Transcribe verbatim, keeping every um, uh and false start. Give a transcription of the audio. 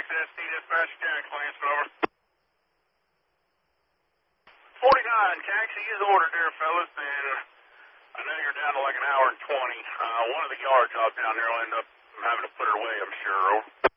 S T dispatch, taxi Lansing, over. forty-nine, taxi is ordered there, fellas, and I know you're down to like an hour and twenty. Uh, one of the yard jobs down there will end up having to put it away, I'm sure, over.